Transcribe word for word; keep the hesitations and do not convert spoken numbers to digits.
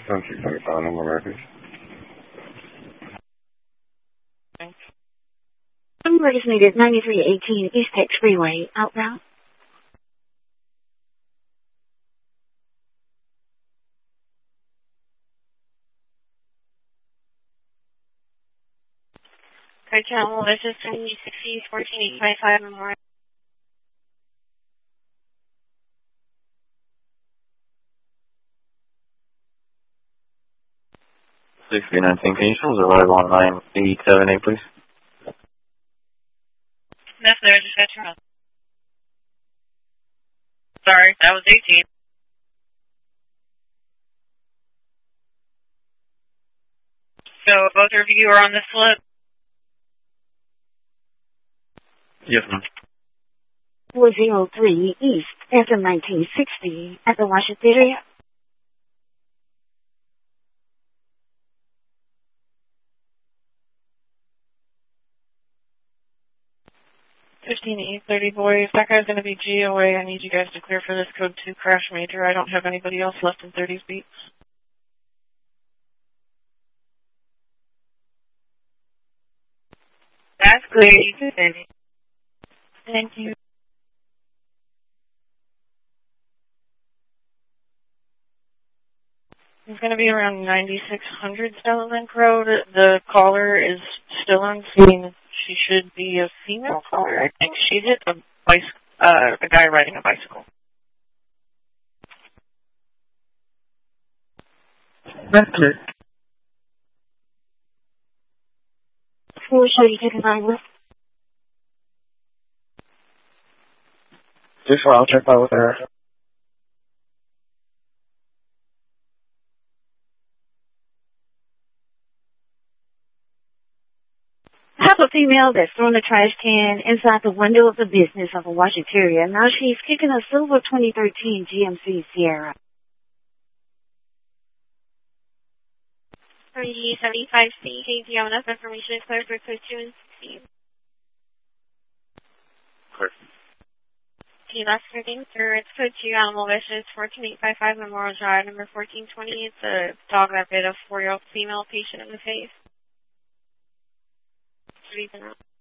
seven six seven five, number Americans. Number is needed, ninety-three eighteen East Tex Freeway, outbound. Okay, Channel, this is seventy-six East, fourteen eight five five, Memorial. sixty nineteen, can you show us arrival on nine eight seven eight, please? That's there, just got your own. Sorry, that was eighteen. So both of you are on the slip? Yes, ma'am. four oh three East, after nineteen sixty, at the Washington area. fifteen eight thirty, boys. That guy's going to be G O A. I need you guys to clear for this code two crash major. I don't have anybody else left in thirty feet. That's clear. You can send it. Thank you. It's going to be around ninety-six hundred Stellarlink Road. The caller is still on scene. She should be a female caller. I think she hit a bicycle, uh, a guy riding a bicycle. That's clear. four thirty-two nine West. Just I'll check out with her. I have a female that's thrown a trash can inside the window of the business of a Washington Terrier. Now she's kicking a silver twenty thirteen G M C Sierra. three seventy-five C, K D, enough information is clear for code two and sixteen. Clear. Okay, last thing, sir. It's code two, Animal Vicious, fourteen eight five five Memorial Drive, number fourteen twenty. It's a dog that bit a four-year-old female patient in the face. Reason out.